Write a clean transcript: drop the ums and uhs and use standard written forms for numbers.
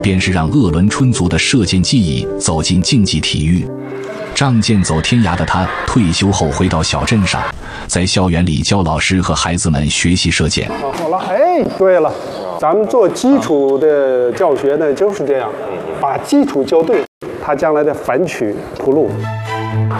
便是让鄂伦春族的射箭技艺走进竞技体育。仗剑走天涯的他，退休后回到小镇上，在校园里教老师和孩子们学习射箭。 好了，哎，对了，咱们做基础的教学呢，就是这样，把基础教对，他将来的反曲铺路。